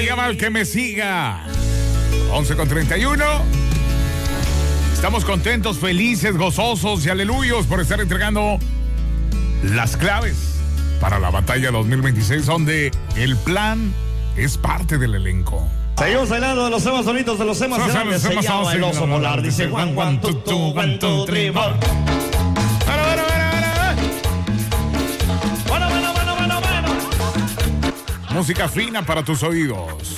Se llama El que me siga. 11:31. Estamos contentos, felices, gozosos y aleluyos por estar entregando las claves para la batalla 2026, donde el plan es parte del elenco. Seguimos bailando de los temas bonitos, de los temas grandes. Se llama El oso polar. Dice Juan, one, two, two, three, four. Bueno. Música fina para tus oídos.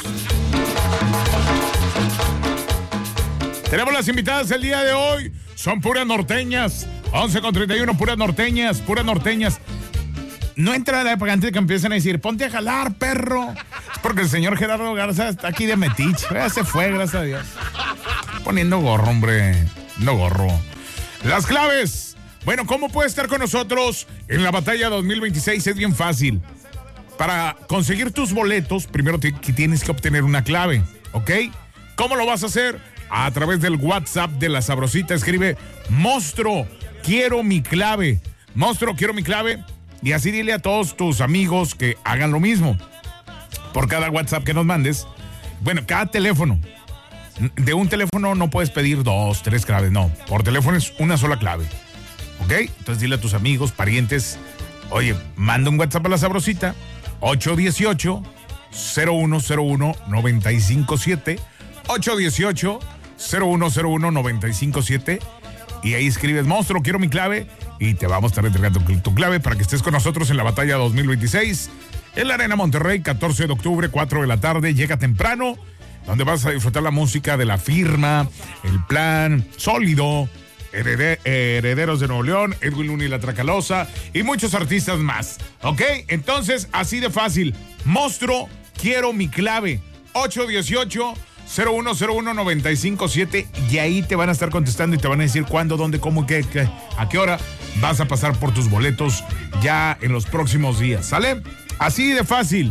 Tenemos las invitadas del día de hoy. Son puras norteñas. 11:31, puras norteñas. No entra la época antes de que empiecen a decir, ponte a jalar, perro. Es porque el señor Gerardo Garza está aquí de metiche. Ya se fue, gracias a Dios. Poniendo gorro, hombre. No gorro. Las claves. Bueno, ¿cómo puedes estar con nosotros en la batalla 2026? Es bien fácil. Para conseguir tus boletos, primero tienes que obtener una clave, ¿ok? ¿Cómo lo vas a hacer? A través del WhatsApp de La Sabrosita. Escribe, monstruo, quiero mi clave. Monstruo, quiero mi clave. Y así dile a todos tus amigos que hagan lo mismo. Por cada WhatsApp que nos mandes. Bueno, cada teléfono. De un teléfono no puedes pedir 2, 3 claves, no. Por teléfono es una sola clave. ¿Ok? Entonces dile a tus amigos, parientes, oye, manda un WhatsApp a La Sabrosita. 818-0101-957. 818-0101-957. Y ahí escribes, monstruo, quiero mi clave. Y te vamos a estar entregando tu clave para que estés con nosotros en la batalla 2026. En la Arena Monterrey, 14 de octubre, 4 de la tarde. Llega temprano, donde vas a disfrutar la música de La Firma, El Plan, Sólido, Herederos de Nuevo León, Edwin Luna y La Tracalosa y muchos artistas más. ¿Ok? Entonces, así de fácil. Monstruo, quiero mi clave. 818-0101-957. Y ahí te van a estar contestando y te van a decir cuándo, dónde, cómo, qué, a qué hora vas a pasar por tus boletos ya en los próximos días. ¿Sale? Así de fácil.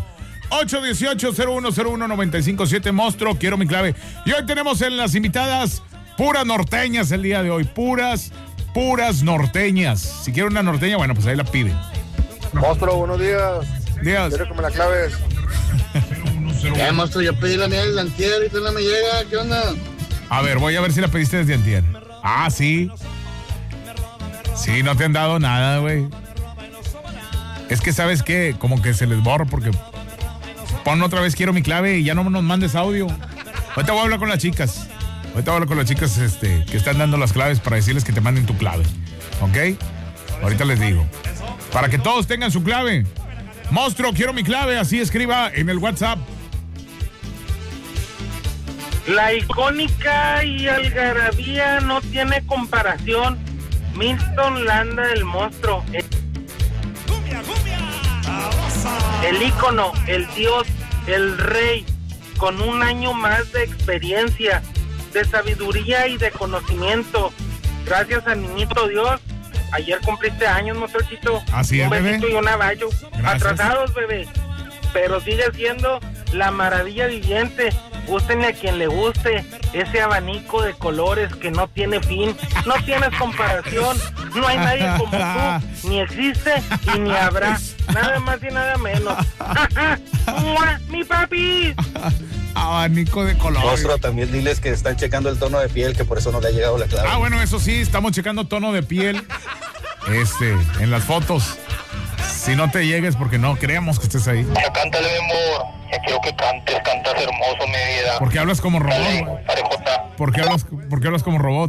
818-0101-957. Monstruo, quiero mi clave. Y hoy tenemos en las invitadas puras norteñas el día de hoy. Puras norteñas. Si quiere una norteña, bueno, pues ahí la pide. Monstruo, buenos días. Quiero que me la claves. Monstruo, yo pedí la mía desde antier y tú no me llega. ¿Qué onda? A ver, voy a ver si la pediste desde antier. Ah, sí. Sí, no te han dado nada, güey. Es que, ¿sabes qué? Como que se les borra porque pon otra vez quiero mi clave y ya no nos mandes audio. Ahorita voy a hablar con las chicas. Que están dando las claves para decirles que te manden tu clave. ¿Ok? Ahorita les digo. Para que todos tengan su clave. Monstruo, quiero mi clave. Así escriba en el WhatsApp. La icónica y algarabía no tiene comparación. Milton Landa, el monstruo. El ícono, el dios, el rey, con un año más de experiencia, de sabiduría y de conocimiento. Gracias a Niñito Dios. Ayer cumpliste años, motorcito. Así es, un besito, bebé. y un abrazo. Atrasados, bebé. Pero sigue siendo la maravilla viviente. Gústenle a quien le guste. Ese abanico de colores que no tiene fin. No tienes comparación. No hay nadie como tú. Ni existe y ni habrá. Nada más y nada menos. ¡Mi papi! Abanico de colores. Monstruo, también diles que están checando el tono de piel, que por eso no le ha llegado la clave. Ah, bueno, eso sí, estamos checando tono de piel. En las fotos. Si no te llegues porque no creemos que estés ahí. Ya cántale, mi amor. Ya quiero que cantes hermoso, mi vida. ¿Por qué hablas como robot? Dale, parejota. ¿Por qué hablas como robot?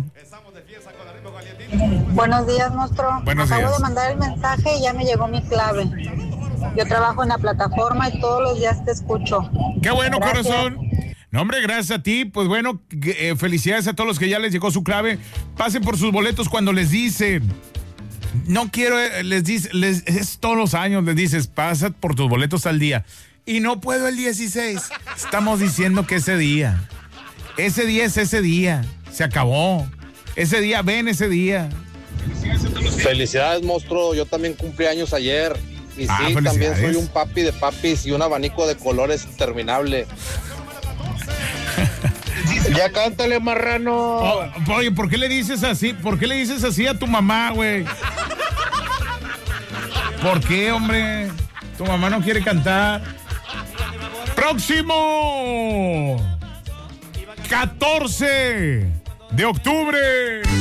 Buenos días, monstruo. Buenos Acabo días. de mandar el mensaje y ya me llegó mi clave. Yo trabajo en la plataforma y todos los días te escucho. ¡Qué bueno, Gracias. corazón! No, hombre, gracias a ti. Pues bueno, felicidades a todos los que ya les llegó su clave. Pasen por sus boletos cuando les dicen. No quiero, es todos los años les dices, pasa por tus boletos al día. Y no puedo el 16. Estamos diciendo que ese día es ese día. Se acabó. Ese día, ven ese día. Felicidades, monstruo. Yo también cumplí años ayer. Y sí, también felicidades. soy un papi de papis y un abanico de colores interminable. Ya cántale, marrano. Oye, ¿por qué le dices así? ¿Por qué le dices así a tu mamá, güey? ¿Por qué, hombre? Tu mamá no quiere cantar. Próximo 14 de octubre.